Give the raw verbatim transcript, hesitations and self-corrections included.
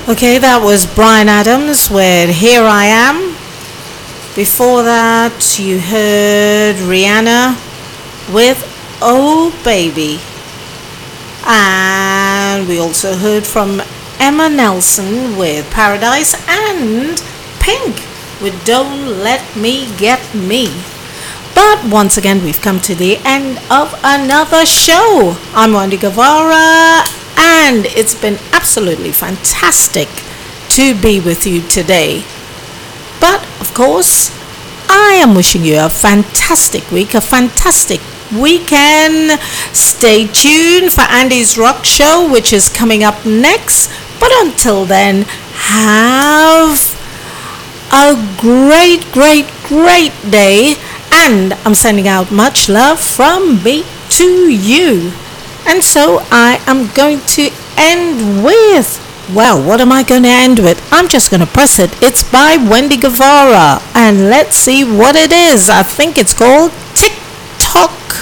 Okay, that was Brian Adams with Here I Am. Before that, you heard Rihanna with Oh Baby. And we also heard from Emma Nelson with Paradise and Pink with Don't Let Me Get Me. But once again, we've come to the end of another show. I'm Wendy Guevara, and it's been absolutely fantastic to be with you today. But of course, I am wishing you a fantastic week, a fantastic weekend. Stay tuned for Andy's Rock Show, which is coming up next. But until then, have a great, great, great day. And I'm sending out much love from me to you. And so I am going to end with, well, what am I going to end with? I'm just going to press it. It's by Wendy Guevara. And let's see what it is. I think it's called Tick Tock.